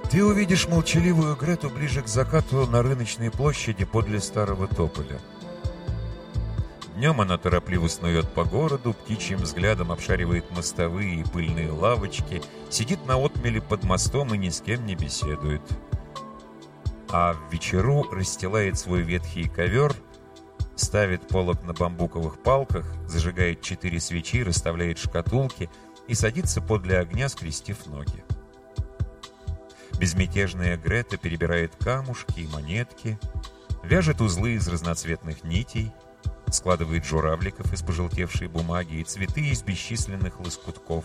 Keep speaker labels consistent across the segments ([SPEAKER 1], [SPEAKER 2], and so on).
[SPEAKER 1] Ты увидишь молчаливую Грету ближе к закату на рыночной площади подле Старого Тополя. Днем она торопливо снует по городу, птичьим взглядом обшаривает мостовые и пыльные лавочки, сидит на отмеле под мостом и ни с кем не беседует. А в вечеру расстилает свой ветхий ковер, ставит полог на бамбуковых палках, зажигает 4 свечи, расставляет шкатулки и садится подле огня, скрестив ноги. Безмятежная Грета перебирает камушки и монетки, вяжет узлы из разноцветных нитей, складывает журавликов из пожелтевшей бумаги и цветы из бесчисленных лоскутков.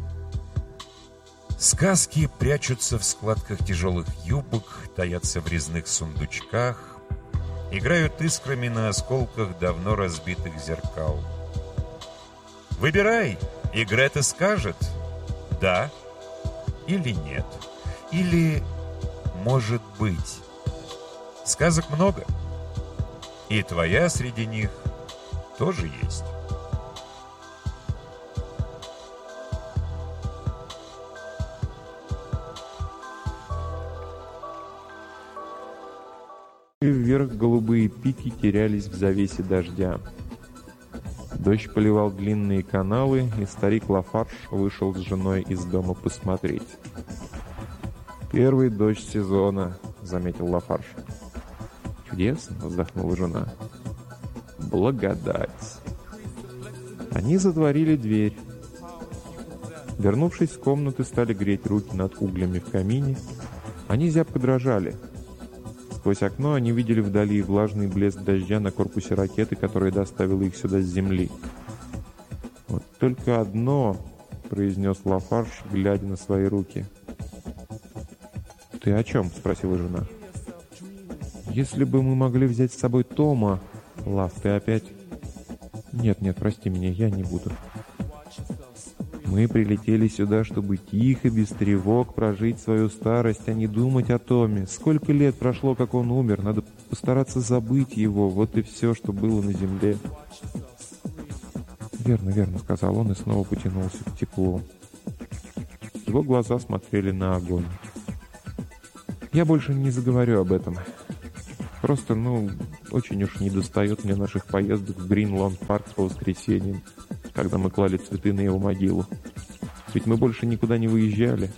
[SPEAKER 1] Сказки прячутся в складках тяжелых юбок, таятся в резных сундучках, играют искрами на осколках давно разбитых зеркал. Выбирай, и Грета скажет «да» или «нет». Или, может быть, сказок много, и твоя среди них тоже есть.
[SPEAKER 2] Вверх голубые пики терялись в завесе дождя. Дождь поливал длинные каналы, и старик Лафарш вышел с женой из дома посмотреть. «Первый дождь сезона», — заметил Лафарш. «Чудесно», — вздохнула жена. «Благодать». Они затворили дверь. Вернувшись в комнаты, стали греть руки над углями в камине. Они зябко дрожали. Сквозь окно они видели вдали влажный блеск дождя на корпусе ракеты, которая доставила их сюда с земли. «Вот только одно», — произнес Лафарш, глядя на свои руки. «Ты о чем?» — спросила жена. «Если бы мы могли взять с собой Тома...» «Лав, ты опять...» «Нет, прости меня, я не буду». «Мы прилетели сюда, чтобы тихо, без тревог прожить свою старость, а не думать о Томе. Сколько лет прошло, как он умер, надо постараться забыть его, вот и все, что было на земле». «Верно», — сказал он и снова потянулся к теплу. Его глаза смотрели на огонь. «Я больше не заговорю об этом. Просто, очень уж недостает мне наших поездок в Гринланд-парк по воскресеньям, когда мы клали цветы на его могилу. Ведь мы больше никуда не выезжали».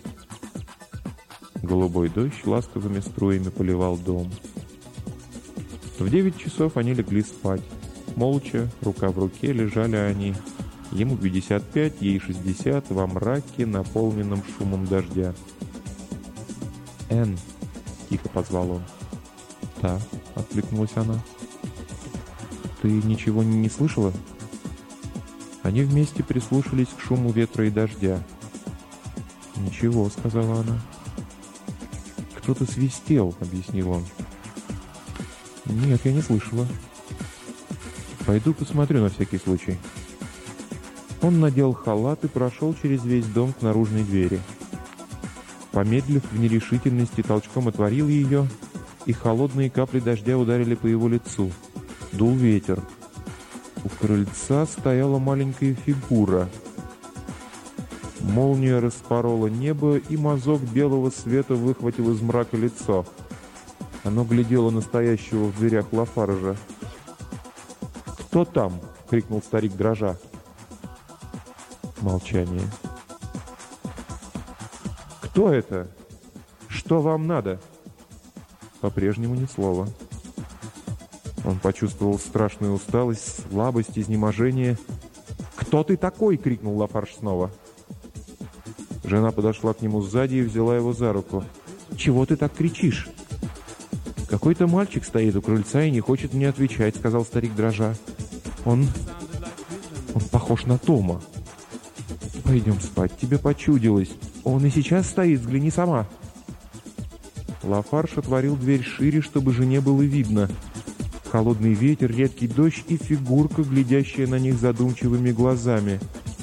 [SPEAKER 2] Голубой дождь ласковыми струями поливал дом. В 9 часов они легли спать. Молча, рука в руке, лежали они. Ему 55, ей 60, во мраке, наполненном шумом дождя. «Энн», — тихо позвал он. «Да», — откликнулась она. «Ты ничего не слышала?» Они вместе прислушались к шуму ветра и дождя. «Ничего», — сказала она. «Кто-то свистел», — объяснил он. «Нет, я не слышала». «Пойду посмотрю на всякий случай». Он надел халат и прошел через весь дом к наружной двери. Помедлив в нерешительности, толчком отворил ее, и холодные капли дождя ударили по его лицу. Дул ветер. У крыльца стояла маленькая фигура. Молния распорола небо, и мазок белого света выхватил из мрака лицо. Оно глядело на стоящего в дверях Лафаржа. «Кто там?» — крикнул старик, дрожа. Молчание. «Кто это? Что вам надо?» По-прежнему ни слова. Он почувствовал страшную усталость, слабость, изнеможение. «Кто ты такой?» — крикнул Лафарж снова. Жена подошла к нему сзади и взяла его за руку. «Чего ты так кричишь?» «Какой-то мальчик стоит у крыльца и не хочет мне отвечать», — сказал старик, дрожа. Он похож на Тома». «Пойдем спать, тебе почудилось. Он и сейчас стоит, взгляни сама». Лафарж отворил дверь шире, чтобы жене было видно. Холодный ветер, редкий дождь и фигурка, глядящая на них задумчивыми глазами.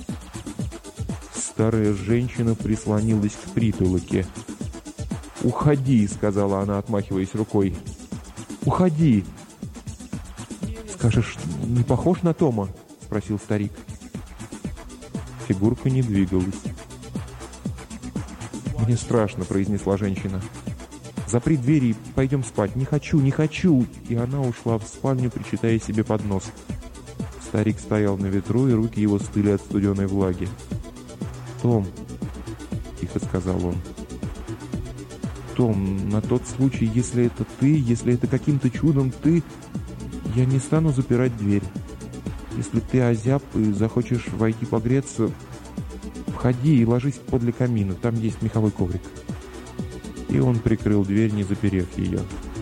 [SPEAKER 2] Старая женщина прислонилась к притолоке. «Уходи», — сказала она, отмахиваясь рукой. «Уходи». «Скажешь, не похож на Тома?» — спросил старик. Фигурка не двигалась. «Мне страшно», — произнесла женщина. «Запри двери и пойдем спать. Не хочу, не хочу!» И она ушла в спальню, причитая себе под нос. Старик стоял на ветру, и руки его стыли от студеной влаги. «Том», — тихо сказал он, — «Том, на тот случай, если это ты, если это каким-то чудом ты, я не стану запирать дверь. Если ты озяб и захочешь войти погреться, входи и ложись подле камина, там есть меховой коврик». И он прикрыл дверь, не заперев ее.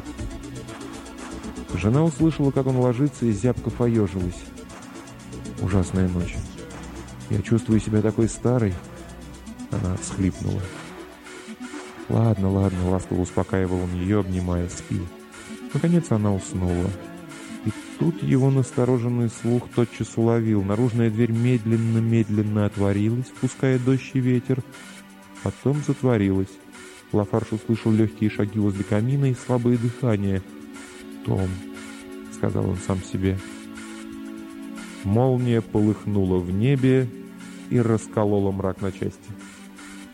[SPEAKER 2] Жена услышала, как он ложится, и зябко поежилась. «Ужасная ночь. Я чувствую себя такой старой». Она всхлипнула. «Ладно, ладно», — ласково успокаивал он ее, обнимая, — «спи». Наконец она уснула. И тут его настороженный слух тотчас уловил. Наружная дверь медленно-медленно отворилась, впуская дождь и ветер. Потом затворилась. Лафарж услышал легкие шаги возле камина и слабое дыхание. «Том», — сказал он сам себе. Молния полыхнула в небе и расколола мрак на части.